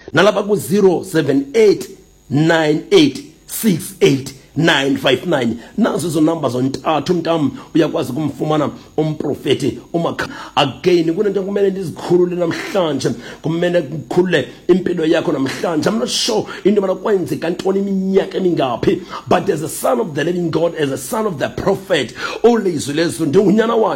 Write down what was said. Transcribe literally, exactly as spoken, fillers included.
nalapha ku zero seven eight nine eight six eight nine five nine. Nazo izo numbers zontathu mntam uyakwazi kumfumana umprofeti umakha. Again kunento kumele ndizikhulule namhlanje, kumele ukukhulule impilo yakho namhlanje. I'm not sure into mana kwenzeka ntoni iminyaka emingaphi, but as a son of the living God, as a son of the prophet, olizwi lezo ndingunyana wakhe.